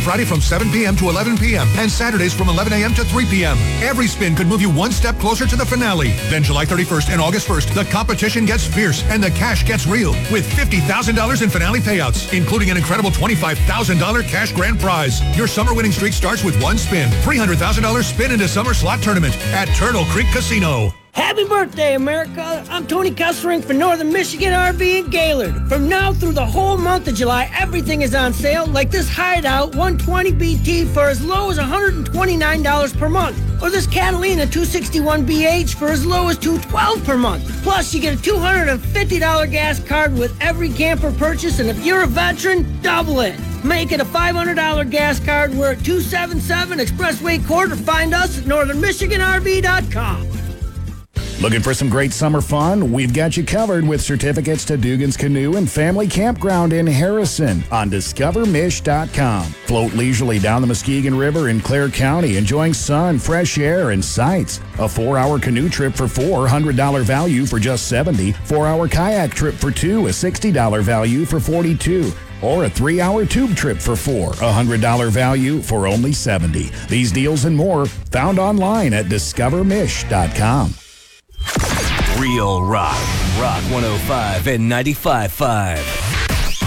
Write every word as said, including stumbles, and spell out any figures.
Friday from seven p.m. to eleven p.m. and Saturdays from eleven a.m. to three p.m. Every spin could move you one step closer to the finale. Then July thirty-first and August first, the competition gets fierce and the cash gets real with fifty thousand dollars in finale payouts, including an incredible twenty-five thousand dollars cash grand prize. Your summer winning streak starts with one spin. three hundred thousand dollars spin into summer slot tournament at Turtle Creek Casino. Happy birthday, America! I'm Tony Kesselring for Northern Michigan R V in Gaylord. From now through the whole month of July, everything is on sale, like this Hideout one twenty B T for as low as one hundred twenty-nine dollars per month, or this Catalina two sixty-one B H for as low as two hundred twelve dollars per month. Plus, you get a two hundred fifty dollars gas card with every camper purchase, and if you're a veteran, double it. Make it a five hundred dollars gas card. We're at two seventy-seven Expressway Court, or find us at northern michigan r v dot com. Looking for some great summer fun? We've got you covered with certificates to Dugan's Canoe and Family Campground in Harrison on discover mish dot com. Float leisurely down the Muskegon River in Clare County, enjoying sun, fresh air, and sights. A four-hour canoe trip for four, one hundred dollars value for just seventy dollars. Four-hour kayak trip for two, a sixty dollars value for forty-two dollars. Or a three-hour tube trip for four, a one hundred dollars value for only seventy dollars. These deals and more found online at discover mish dot com. Real rock. Rock one oh five and ninety-five point five.